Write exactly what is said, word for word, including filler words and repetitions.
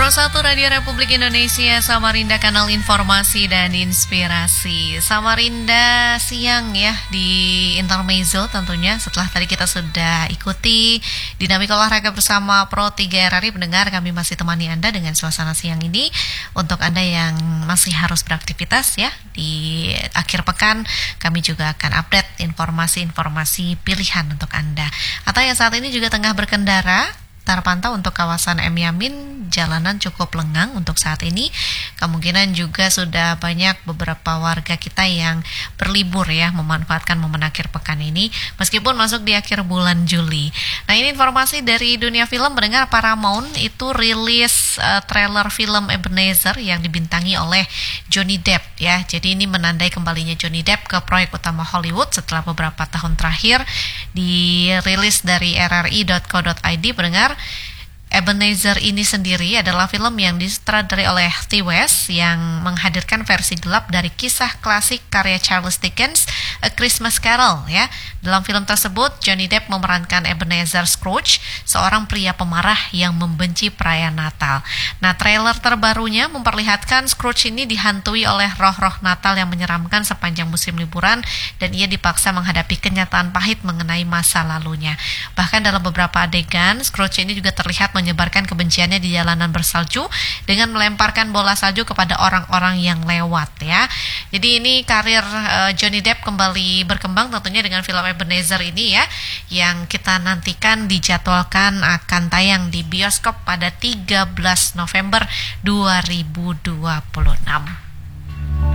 Pro satu Radio Republik Indonesia, Samarinda, kanal informasi dan inspirasi. Samarinda siang ya di Intermezzo tentunya. Setelah tadi kita sudah ikuti dinamika olahraga bersama Pro tiga R R I, pendengar, kami masih temani Anda dengan suasana siang ini. Untuk Anda yang masih harus beraktivitas ya di akhir pekan, kami juga akan update informasi-informasi pilihan untuk Anda. Atau yang saat ini juga tengah berkendara, terpantau untuk kawasan M Yamin, jalanan cukup lengang untuk saat ini. Kemungkinan juga sudah banyak beberapa warga kita yang berlibur ya, memanfaatkan momen akhir pekan ini, meskipun masuk di akhir bulan Juli. Nah, ini informasi dari dunia film. Mendengar Paramount itu rilis uh, trailer film Ebenezer yang dibintangi oleh Johnny Depp ya. Jadi ini menandai kembalinya Johnny Depp ke proyek utama Hollywood setelah beberapa tahun terakhir. Dirilis dari r r i dot co dot i d, pendengar. Ebenezer ini sendiri adalah film yang disutradarai oleh T. West yang menghadirkan versi gelap dari kisah klasik karya Charles Dickens, A Christmas Carol ya. Dalam film tersebut, Johnny Depp memerankan Ebenezer Scrooge, seorang pria pemarah yang membenci perayaan Natal. Nah, trailer terbarunya memperlihatkan Scrooge ini dihantui oleh roh-roh Natal yang menyeramkan sepanjang musim liburan, dan ia dipaksa menghadapi kenyataan pahit mengenai masa lalunya. Bahkan dalam beberapa adegan, Scrooge ini juga terlihat menyebarkan kebenciannya di jalanan bersalju dengan melemparkan bola salju kepada orang-orang yang lewat ya. Jadi ini karir uh, Johnny Depp kembali berkembang tentunya dengan film Ebenezer ini ya, yang kita nantikan dijadwalkan akan tayang di bioskop pada tiga belas November dua ribu dua puluh enam.